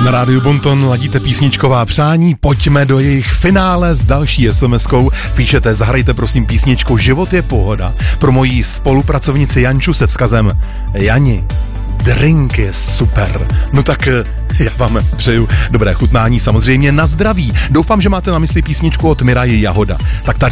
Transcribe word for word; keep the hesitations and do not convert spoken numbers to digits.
Na rádiu Bonton ladíte písničková přání, pojďme do jejich finále s další es em eskou. Píšete, zahrajte prosím písničku Život je pohoda pro moji spolupracovnici Janču se vzkazem Jani, drink je super. No tak já vám přeju dobré chutnání, samozřejmě na zdraví. Doufám, že máte na mysli písničku od Miraji Jahoda. Tak tady